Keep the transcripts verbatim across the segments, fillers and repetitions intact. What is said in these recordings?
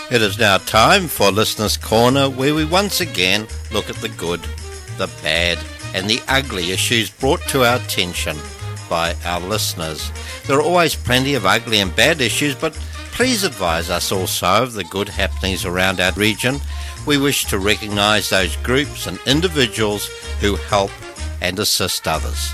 It is now time for Listener's Corner, where we once again look at the good, the bad and the ugly issues brought to our attention by our listeners. There are always plenty of ugly and bad issues, but please advise us also of the good happenings around our region. We wish to recognise those groups and individuals who help and assist others.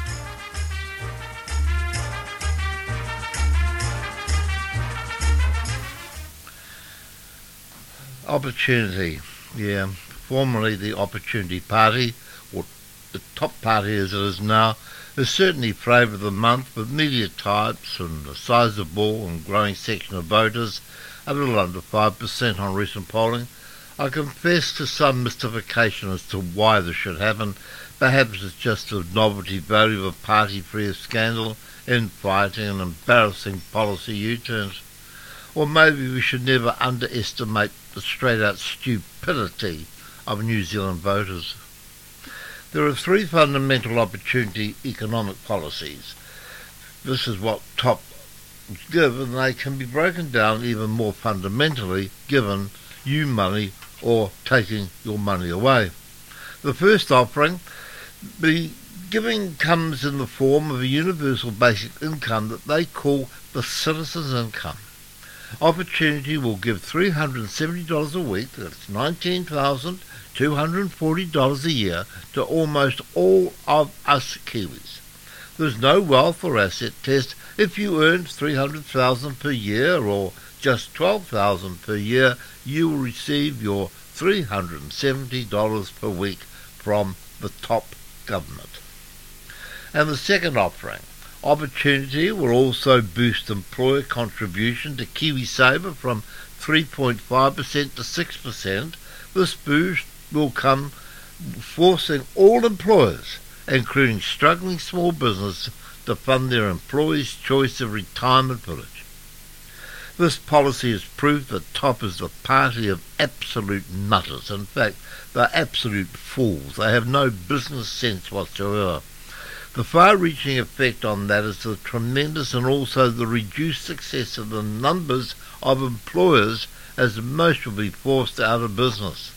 Opportunity, yeah, formerly the Opportunity Party, or the top party as it is now, is certainly flavour of the month, with media types and a sizeable and growing section of voters, a little under five percent on recent polling. I confess to some mystification as to why this should happen. Perhaps it's just the novelty value of a party free of scandal, infighting and embarrassing policy U-turns. Or maybe we should never underestimate the straight-out stupidity of New Zealand voters. There are three fundamental opportunity economic policies. This is what top give, and they can be broken down even more fundamentally given you money or taking your money away. The first offering, the giving comes in the form of a universal basic income that they call the citizen's income. Opportunity will give three hundred seventy dollars a week, that's nineteen thousand two hundred forty dollars a year, to almost all of us Kiwis. There's no wealth or asset test. If you earned three hundred thousand dollars per year or just twelve thousand dollars per year, you will receive your three hundred seventy dollars per week from the top government. And the second offering, Opportunity will also boost employer contribution to KiwiSaver from three point five percent to six percent. This boost will come forcing all employers, including struggling small business, to fund their employees' choice of retirement village. This policy is proof that Top is the party of absolute nutters. In fact, they're absolute fools. They have no business sense whatsoever. The far-reaching effect on that is the tremendous and also the reduced success of the numbers of employers, as most will be forced out of business.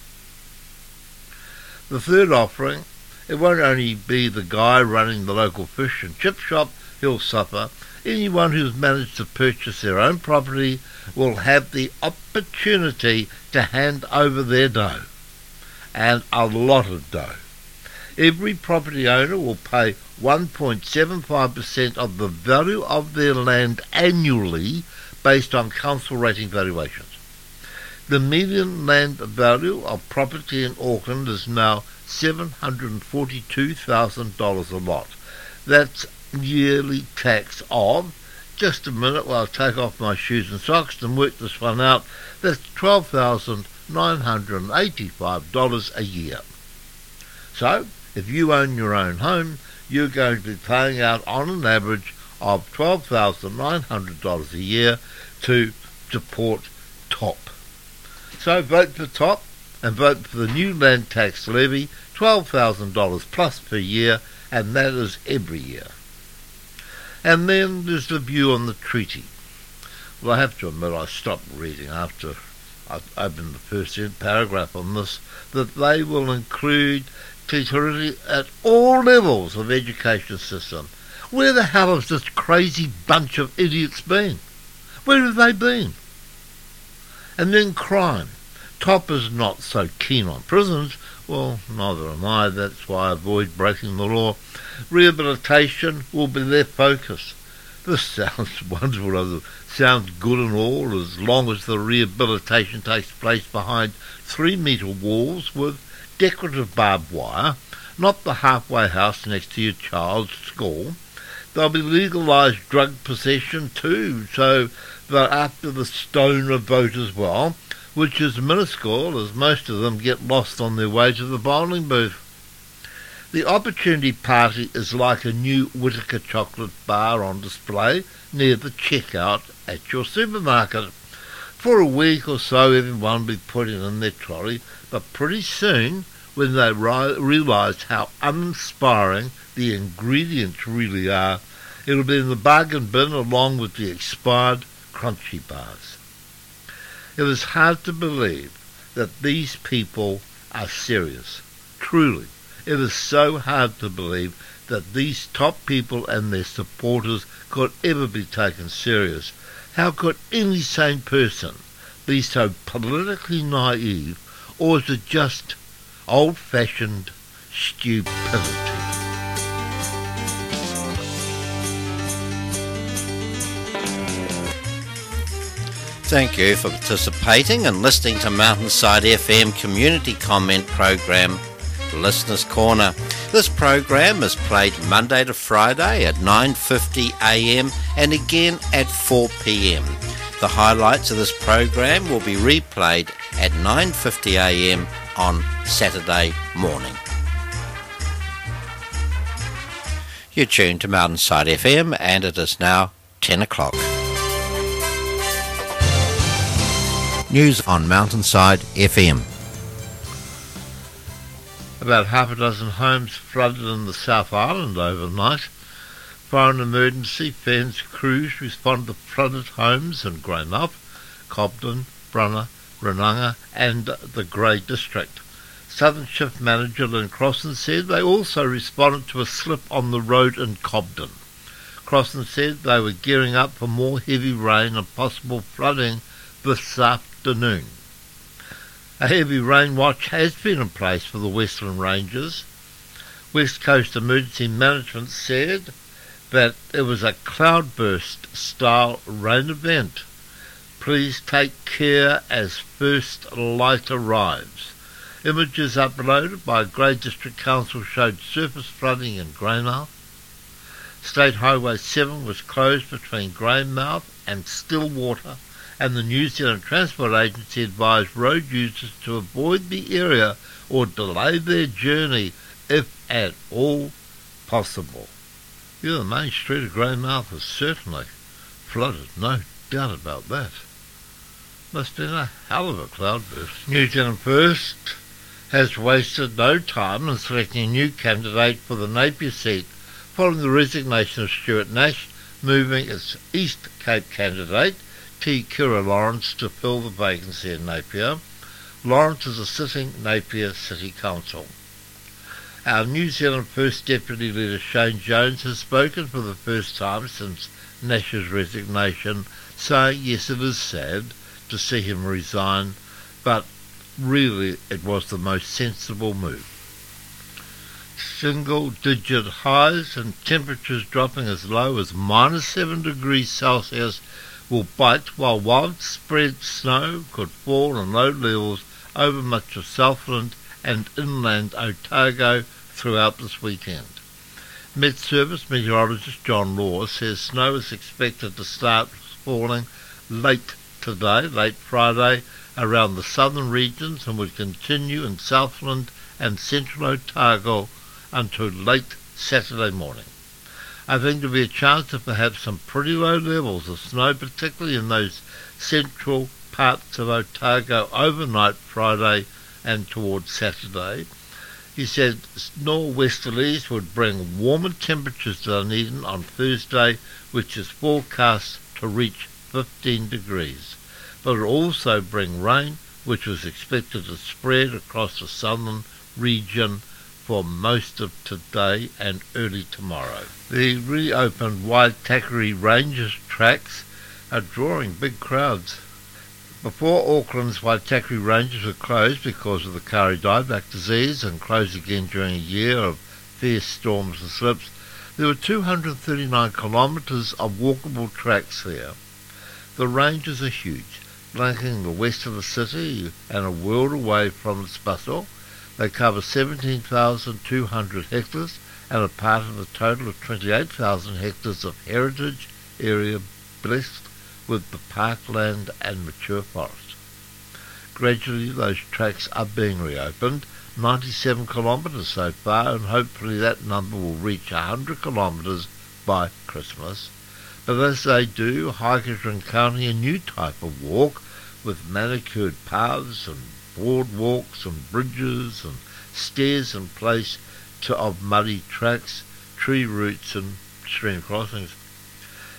The third offering, it won't only be the guy running the local fish and chip shop who'll suffer. Anyone who's managed to purchase their own property will have the opportunity to hand over their dough, and a lot of dough. Every property owner will pay one point seven five percent of the value of their land annually based on council rating valuations. The median land value of property in Auckland is now seven hundred forty-two thousand dollars a lot. That's yearly tax of, just a minute while I take off my shoes and socks and work this one out, that's twelve thousand nine hundred eighty-five dollars a year. So, if you own your own home, you're going to be paying out on an average of twelve thousand nine hundred dollars a year to support Top. So vote for Top and vote for the new land tax levy, twelve thousand dollars plus per year, and that is every year. And then there's the view on the treaty. Well, I have to admit I stopped reading after I opened the first paragraph on this, that they will include tutority at all levels of education system. Where the hell has this crazy bunch of idiots been? Where have they been? And then crime. Top is not so keen on prisons. Well, neither am I. That's why I avoid breaking the law. Rehabilitation will be their focus. This sounds wonderful. It sounds good and all, as long as the rehabilitation takes place behind three-metre walls with decorative barbed wire, not the halfway house next to your child's school. There'll be legalised drug possession too, so they're after the stoner vote as well, which is minuscule as most of them get lost on their way to the bowling booth. The Opportunity Party is like a new Whittaker chocolate bar on display near the checkout at your supermarket. For a week or so everyone will be putting in their trolley, but pretty soon, when they ri- realise how uninspiring the ingredients really are, it'll be in the bargain bin along with the expired crunchy bars. It was hard to believe that these people are serious. Truly, it was so hard to believe that these top people and their supporters could ever be taken serious. How could any sane person be so politically naive, or is it just old-fashioned stupidity? Thank you for participating and listening to Mountainside F M community comment program, Listeners Corner. This program is played Monday to Friday at nine fifty a m and again at four p m. The highlights of this program will be replayed at nine fifty a m on Saturday morning. You're tuned to Mountainside F M and it is now ten o'clock. News on Mountainside F M. About half a dozen homes flooded in the South Island overnight. Foreign emergency Fens crews responded to flooded homes in Greymouth, Cobden, Brunner, Rananga and the Grey District. Southern Shift Manager Lynn Crossan said they also responded to a slip on the road in Cobden. Crossan said they were gearing up for more heavy rain and possible flooding this afternoon. A heavy rain watch has been in place for the Western Ranges. West Coast Emergency Management said that it was a cloudburst-style rain event. Please take care as first light arrives. Images uploaded by Grey District Council showed surface flooding in Greymouth. State Highway seven was closed between Greymouth and Stillwater, and the New Zealand Transport Agency advised road users to avoid the area or delay their journey if at all possible. Yeah, the main street of Greymouth is certainly flooded, no doubt about that. Must have been a hell of a cloudburst. New Zealand First has wasted no time in selecting a new candidate for the Napier seat following the resignation of Stuart Nash, moving its East Cape candidate T. Kira Lawrence to fill the vacancy in Napier. Lawrence is a sitting Napier City Council. Our New Zealand First Deputy Leader Shane Jones has spoken for the first time since Nash's resignation, saying yes, it is sad to see him resign, but really it was the most sensible move. Single-digit highs and temperatures dropping as low as minus seven degrees Celsius will bite, while widespread snow could fall in low levels over much of Southland and inland Otago throughout this weekend. Met Service meteorologist John Law says snow is expected to start falling late today, late Friday, around the southern regions and would continue in Southland and central Otago until late Saturday morning. I think there'll be a chance of perhaps some pretty low levels of snow, particularly in those central parts of Otago overnight Friday and towards Saturday. He said nor'westerlies would bring warmer temperatures to Dunedin on Thursday, which is forecast to reach fifteen degrees. But it would also bring rain, which was expected to spread across the southern region for most of today and early tomorrow. The reopened Waitakere Rangers tracks are drawing big crowds. Before Auckland's Waitakere Rangers were closed because of the Kari dieback disease and closed again during a year of fierce storms and slips, there were two hundred thirty-nine kilometres of walkable tracks there. The ranges are huge, flanking the west of the city and a world away from its bustle. They cover seventeen thousand two hundred hectares and are part of a total of twenty-eight thousand hectares of heritage area blessed with the parkland and mature forest. Gradually those tracks are being reopened, ninety-seven kilometres so far, and hopefully that number will reach one hundred kilometres by Christmas. But as they do, hikers are encountering a new type of walk with manicured paths and boardwalks and bridges and stairs in place to, of muddy tracks, tree roots and stream crossings.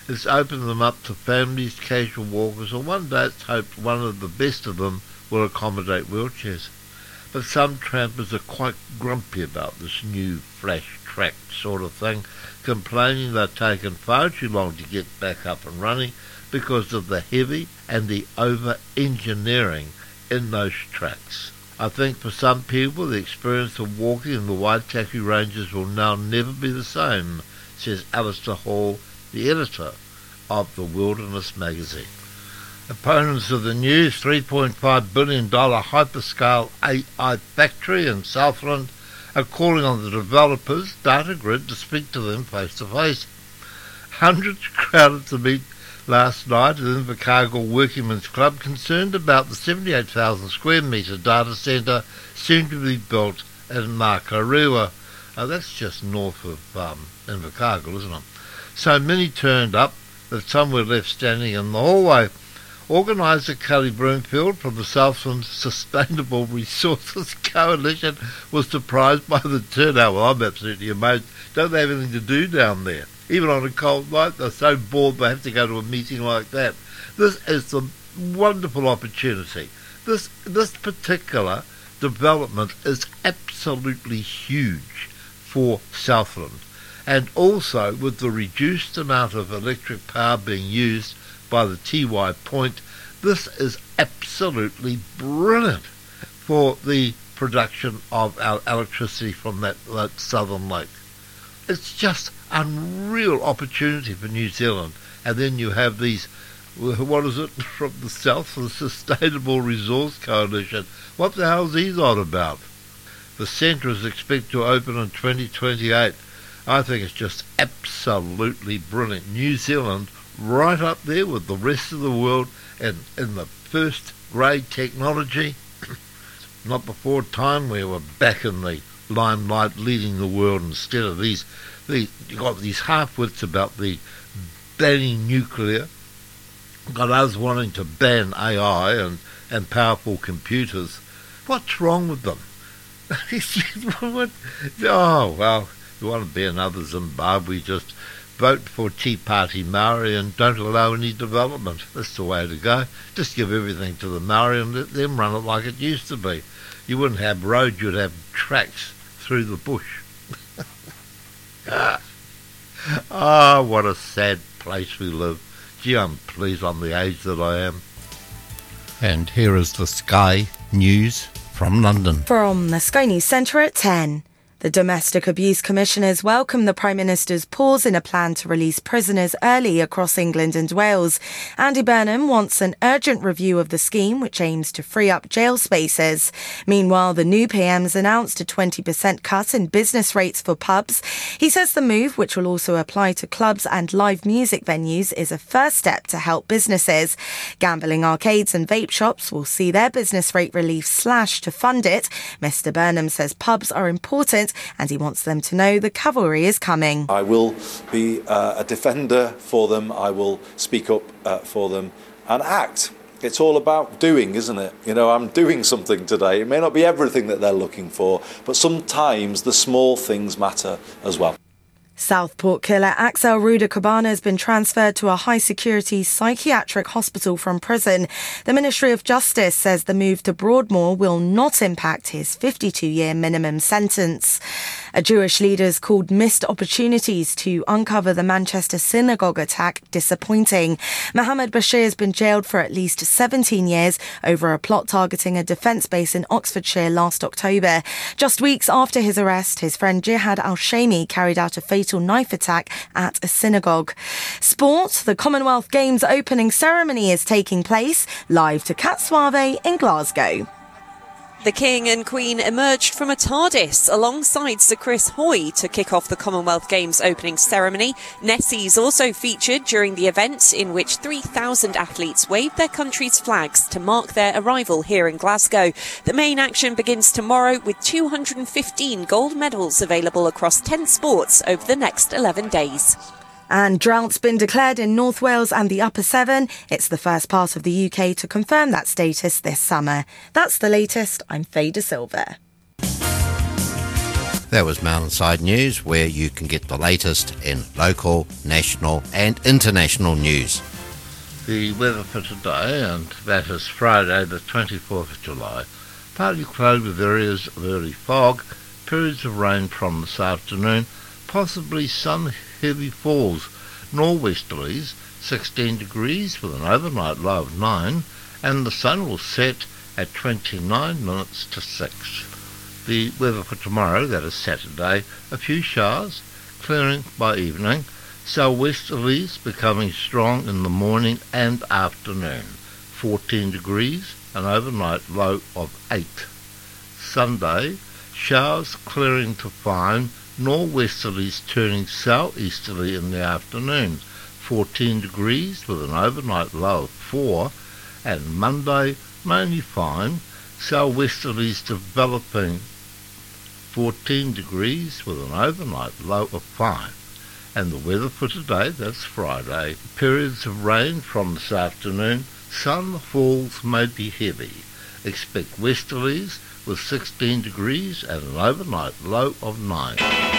It's opened them up to families, casual walkers, and one day it's hoped one of the best of them will accommodate wheelchairs. But some trampers are quite grumpy about this new flash track sort of thing, complaining they've taken far too long to get back up and running because of the heavy and the over-engineering in those tracks. I think for some people the experience of walking in the Waitaki Ranges will now never be the same, says Alistair Hall, the editor of the Wilderness magazine. Opponents of the new three point five billion dollars hyperscale A I factory in Southland are calling on the developers, Datagrid, to speak to them face to face. Hundreds crowded to meet last night at Invercargill Workingmen's Club, concerned about the seventy-eight thousand square metre data centre soon to be built in Makarewa. Oh, that's just north of um, Invercargill, isn't it? So many turned up that some were left standing in the hallway. Organiser Kelly Broomfield from the Southland Sustainable Resources Coalition was surprised by the turnout. Well, I'm absolutely amazed. Don't they have anything to do down there? Even on a cold night, they're so bored they have to go to a meeting like that. This is a wonderful opportunity. This this particular development is absolutely huge for Southland. And also, with the reduced amount of electric power being used by the Tiwai Point, this is absolutely brilliant for the production of our electricity from that, that southern lake. It's just unreal opportunity for New Zealand. And then you have these, what is it, from the south, the Sustainable Resource Coalition. What the hell is these all about? The centre is expected to open in twenty twenty-eight. I think it's just absolutely brilliant. New Zealand right up there with the rest of the world and in the first grade technology. Not before time we were back in the limelight leading the world instead of these, these you got these half-wits about the banning nuclear, got us wanting to ban A I and, and powerful computers. What's wrong with them? Oh, well, you want to be another Zimbabwe, just vote for Tea Party Maori and don't allow any development. That's the way to go. Just give everything to the Maori and let them run it like it used to be. You wouldn't have roads, you'd have tracks through the bush. Ah, oh, what a sad place we live. Gee, I'm pleased I'm the age that I am. And here is the Sky News from London. From the Sky News Centre at ten. The Domestic Abuse Commissioners welcome the Prime Minister's pause in a plan to release prisoners early across England and Wales. Andy Burnham wants an urgent review of the scheme, which aims to free up jail spaces. Meanwhile, the new P M's announced a twenty percent cut in business rates for pubs. He says the move, which will also apply to clubs and live music venues, is a first step to help businesses. Gambling arcades and vape shops will see their business rate relief slashed to fund it. Mr Burnham says pubs are important and he wants them to know the cavalry is coming. I will be uh, a defender for them. I will speak up uh, for them and act. It's all about doing, isn't it? You know, I'm doing something today. It may not be everything that they're looking for, but sometimes the small things matter as well. Southport killer Axel Rudakabana has been transferred to a high-security psychiatric hospital from prison. The Ministry of Justice says the move to Broadmoor will not impact his fifty-two-year minimum sentence. A Jewish leader has called missed opportunities to uncover the Manchester synagogue attack disappointing. Mohammed Bashir has been jailed for at least seventeen years over a plot targeting a defence base in Oxfordshire last October. Just weeks after his arrest, his friend Jihad al-Shami carried out a fatal knife attack at a synagogue. Sport, the Commonwealth Games opening ceremony is taking place, live to Cat Suave in Glasgow. The King and Queen emerged from a TARDIS alongside Sir Chris Hoy to kick off the Commonwealth Games opening ceremony. Nessie's also featured during the event, in which three thousand athletes waved their country's flags to mark their arrival here in Glasgow. The main action begins tomorrow with two hundred fifteen gold medals available across ten sports over the next eleven days. And drought's been declared in North Wales and the Upper Severn. It's the first part of the U K to confirm that status this summer. That's the latest. I'm Faye De Silva. That was Mountainside News, where you can get the latest in local, national and international news. The weather for today, and that is Friday the twenty-fourth of July. Partly cloudy with areas of early fog, periods of rain from this afternoon, possibly some heavy falls, norwesterlies, sixteen degrees with an overnight low of nine, and the sun will set at twenty-nine minutes to six. The weather for tomorrow, that is Saturday, a few showers, clearing by evening, southwesterlies becoming strong in the morning and afternoon, fourteen degrees, an overnight low of eight. Sunday, showers clearing to fine, norwesterlies turning southeasterly in the afternoon, fourteen degrees with an overnight low of four, and Monday, mainly fine, southwesterlies developing, fourteen degrees with an overnight low of five. And the weather for today, that's Friday, periods of rain from this afternoon, sun falls may be heavy. Expect westerlies with sixteen degrees and an overnight low of nine.